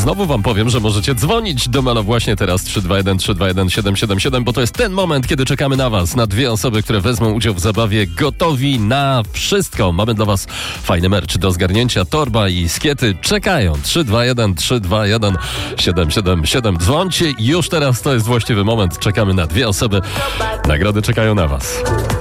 Znowu wam powiem, że możecie dzwonić do Melo właśnie teraz 321 321 777, bo to jest ten moment, kiedy czekamy na was, na dwie osoby, które wezmą udział w zabawie gotowi na wszystko. Mamy dla was fajny merch do zgarnięcia, torba i skiety czekają. 321 321 777. Dzwońcie już teraz, to jest właściwy moment. Czekamy na dwie osoby. Nagrody czekają na was.